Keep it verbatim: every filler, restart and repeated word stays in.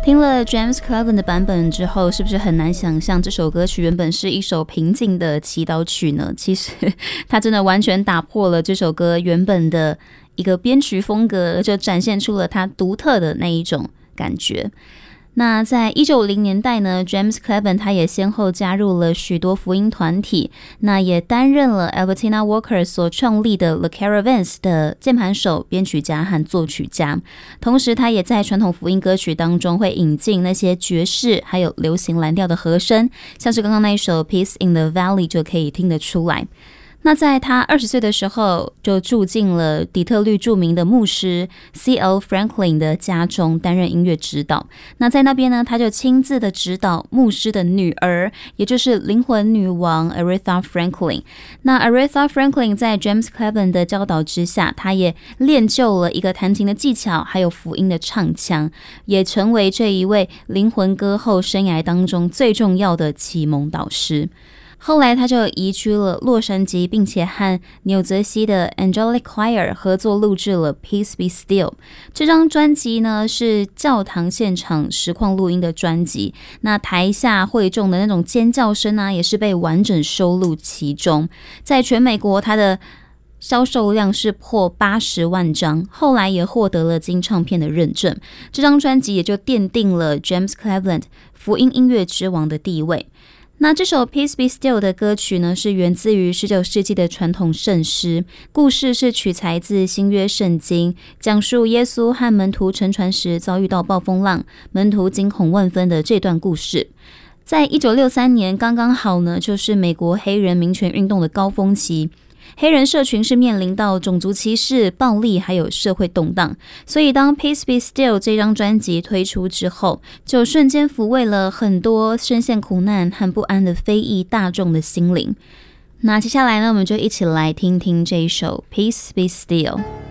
听了 James Cleveland 的版本之后，是不是很难想象这首歌曲原本是一首平静的祈祷曲呢？其实它真的完全打破了这首歌原本的一个编曲风格，就展现出了它独特的那一种感觉。那在一九五零年代呢 James Cleveland 他也先后加入了许多福音团体，那也担任了 Albertina Walker 所创立的 The Caravans 的键盘手、编曲家和作曲家。同时他也在传统福音歌曲当中会引进那些爵士还有流行蓝调的和声，像是刚刚那一首 Peace in the Valley 就可以听得出来。那在他二十岁的时候，就住进了底特律著名的牧师 C L Franklin 的家中担任音乐指导。那在那边呢，他就亲自的指导牧师的女儿，也就是灵魂女王 Aretha Franklin。那 Aretha Franklin 在 James Cleveland 的教导之下，他也练就了一个弹琴的技巧，还有福音的唱腔，也成为这一位灵魂歌后生涯当中最重要的启蒙导师。后来他就移居了洛杉矶，并且和纽泽西的 Angelic Choir 合作录制了 Peace Be Still。 这张专辑呢是教堂现场实况录音的专辑，那台下会众的那种尖叫声啊，也是被完整收录其中。在全美国他的销售量是破八十万张，后来也获得了金唱片的认证。这张专辑也就奠定了 James Cleveland 福音音乐之王的地位。那这首 Peace Be Still 的歌曲呢，是源自于十九世纪的传统圣诗，故事是取材自新约圣经，讲述耶稣和门徒乘船时遭遇到暴风浪，门徒惊恐万分的这段故事。在一九六三年刚刚好呢，就是美国黑人民权运动的高峰期，黑人社群是面临到种族歧视、暴力还有社会动荡，所以当 Peace Be Still 这张专辑推出之后，就瞬间抚慰了很多深陷苦难和不安的非裔大众的心灵。那接下来呢，我们就一起来听听这一首 Peace Be Still。